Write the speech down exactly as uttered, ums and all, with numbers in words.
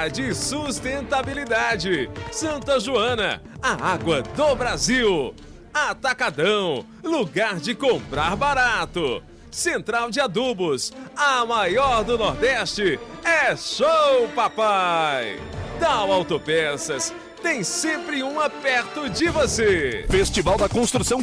qualidade e sustentabilidade. Santa Joana, a água do Brasil. Atacadão, lugar de comprar barato. Central de Adubos, a maior do Nordeste. É show, papai! Dal Autopeças, tem sempre uma perto de você. Festival da Construção